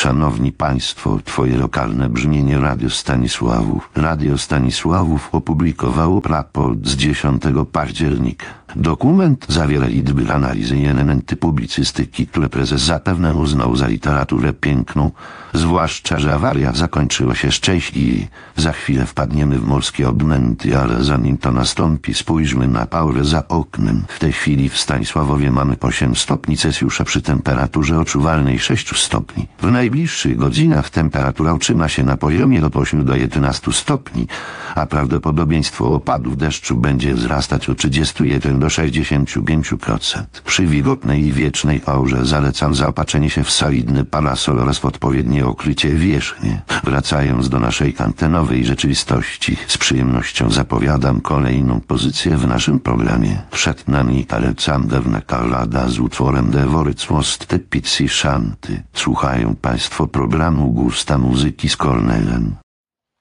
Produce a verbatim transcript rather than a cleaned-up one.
Szanowni Państwo, Twoje lokalne brzmienie Radio Stanisławów. Radio Stanisławów opublikowało raport z dziesiątego października. Dokument zawiera liczby, analizy i elementy publicystyki, które prezes zapewne uznał za literaturę piękną, zwłaszcza że awaria zakończyła się szczęśliwie. Za chwilę wpadniemy w morskie odmęty, ale zanim to nastąpi, spójrzmy na porę za oknem. W tej chwili w Stanisławowie mamy osiem stopni Celsjusza przy temperaturze odczuwalnej sześć stopni. W najbliższych godzinach temperatura utrzyma się na poziomie od ośmiu do jedenastu stopni, a prawdopodobieństwo opadów deszczu będzie wzrastać od trzydziestu jeden do sześćdziesięciu pięciu procent. Przy wilgotnej i wiecznej aurze zalecam zaopatrzenie się w solidny parasol oraz w odpowiednie okrycie wierzchnie. Wracając do naszej antenowej rzeczywistości, z przyjemnością zapowiadam kolejną pozycję w naszym programie. Przed nami Alexander Kalada z utworem Devory Cłoste Pizzi Shanty. Słuchają Państwo programu Gusta Muzyki z Kornelem.